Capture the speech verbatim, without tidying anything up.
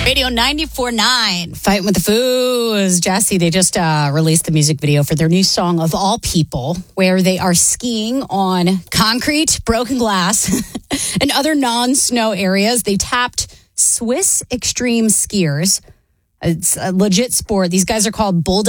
Radio ninety-four point nine. Fighting with the Foos. Jesse, they just uh, released the music video for their new song, Of All People, where they are skiing on concrete, broken glass, and other non-snow areas. They tapped Swiss extreme skiers. It's a legit sport. These guys are called Bulldog